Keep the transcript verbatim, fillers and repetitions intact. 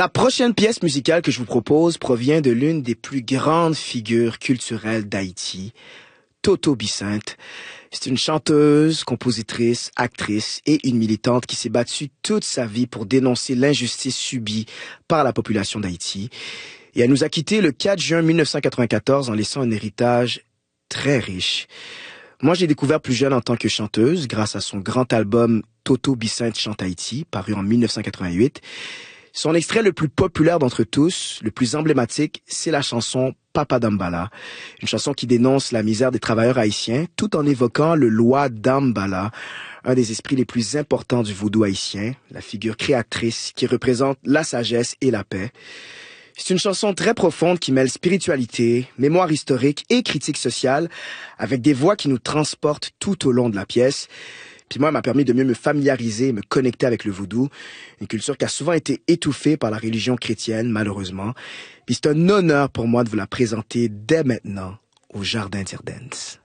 La prochaine pièce musicale que je vous propose provient de l'une des plus grandes figures culturelles d'Haïti, Toto Bicinte. C'est une chanteuse, compositrice, actrice et une militante qui s'est battue toute sa vie pour dénoncer l'injustice subie par la population d'Haïti. Et elle nous a quittés le quatre juin mille neuf cent quatre-vingt-quatorze en laissant un héritage très riche. Moi, j'ai découvert plus jeune en tant que chanteuse grâce à son grand album Toto Bicinte chante Haïti, paru en mille neuf cent quatre-vingt-huit. Son extrait le plus populaire d'entre tous, le plus emblématique, c'est la chanson Papa Dambala, une chanson qui dénonce la misère des travailleurs haïtiens tout en évoquant le Loi Dambala, un des esprits les plus importants du vaudou haïtien, la figure créatrice qui représente la sagesse et la paix. C'est une chanson très profonde qui mêle spiritualité, mémoire historique et critique sociale, avec des voix qui nous transportent tout au long de la pièce. Puis moi, elle m'a permis de mieux me familiariser et me connecter avec le vaudou, une culture qui a souvent été étouffée par la religion chrétienne, malheureusement. Puis c'est un honneur pour moi de vous la présenter dès maintenant au Jardin d'Irdance.